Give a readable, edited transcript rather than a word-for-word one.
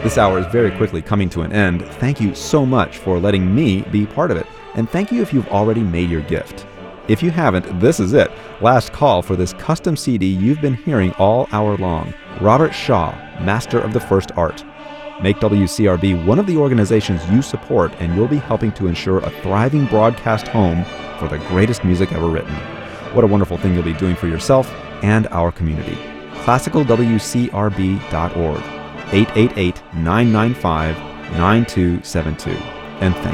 This hour is very quickly coming to an end. Thank you so much for letting me be part of it. And thank you if you've already made your gift. If you haven't, this is it. Last call for this custom CD you've been hearing all hour long. Robert Shaw, Master of the First Art. Make WCRB one of the organizations you support, and you'll be helping to ensure a thriving broadcast home for the greatest music ever written. What a wonderful thing you'll be doing for yourself and our community. ClassicalWCRB.org, 888-995-9272. And thank you.